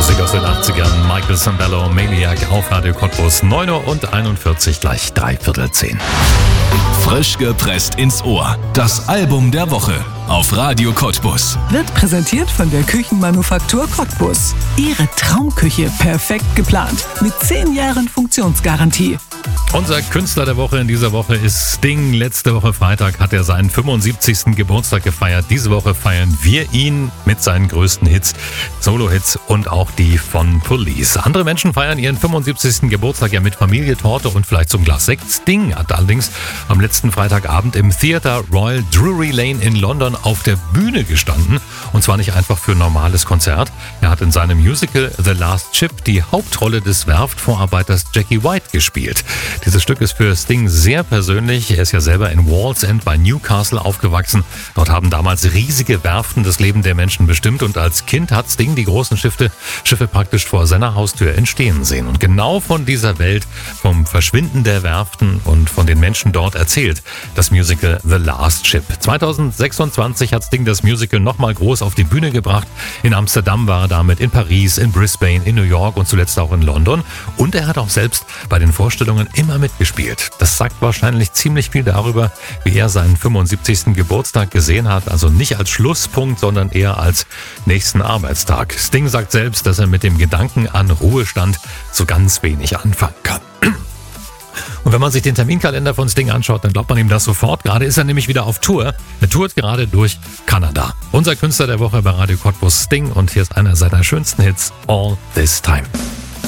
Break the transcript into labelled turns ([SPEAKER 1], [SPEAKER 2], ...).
[SPEAKER 1] Musik aus den 80ern. Michael Sambello, Maniac auf Radio Cottbus. 9:41 Uhr, gleich 9:45.
[SPEAKER 2] Frisch gepresst ins Ohr. Das Album der Woche auf Radio Cottbus.
[SPEAKER 3] Wird präsentiert von der Küchenmanufaktur Cottbus. Ihre Traumküche perfekt geplant. Mit 10 Jahren Funktionsgarantie.
[SPEAKER 1] Unser Künstler der Woche in dieser Woche ist Sting. Letzte Woche Freitag hat er seinen 75. Geburtstag gefeiert. Diese Woche feiern wir ihn mit seinen größten Hits, Solo-Hits und auch die von Police. Andere Menschen feiern ihren 75. Geburtstag ja mit Familie, Torte und vielleicht zum Glas Sekt. Sting hat allerdings am letzten Freitagabend im Theatre Royal Drury Lane in London auf der Bühne gestanden. Und zwar nicht einfach für ein normales Konzert. Er hat in seinem Musical The Last Chip die Hauptrolle des Werftvorarbeiters Jackie White gespielt. Dieses Stück ist für Sting sehr persönlich. Er ist ja selber in Wallsend bei Newcastle aufgewachsen. Dort haben damals riesige Werften das Leben der Menschen bestimmt. Und als Kind hat Sting die großen Schiffe praktisch vor seiner Haustür entstehen sehen. Und genau von dieser Welt, vom Verschwinden der Werften und von den Menschen dort erzählt das Musical The Last Ship. 2026 hat Sting das Musical nochmal groß auf die Bühne gebracht. In Amsterdam war er damit, in Paris, in Brisbane, in New York und zuletzt auch in London. Und er hat auch selbst bei den Vorstellungen immer mitgespielt. Das sagt wahrscheinlich ziemlich viel darüber, wie er seinen 75. Geburtstag gesehen hat. Also nicht als Schlusspunkt, sondern eher als nächsten Arbeitstag. Sting sagt selbst, dass er mit dem Gedanken an Ruhestand so ganz wenig anfangen kann. Und wenn man sich den Terminkalender von Sting anschaut, dann glaubt man ihm das sofort. Gerade ist er nämlich wieder auf Tour. Er tourt gerade durch Kanada. Unser Künstler der Woche bei Radio Cottbus, Sting. Und hier ist einer seiner schönsten Hits, All This Time.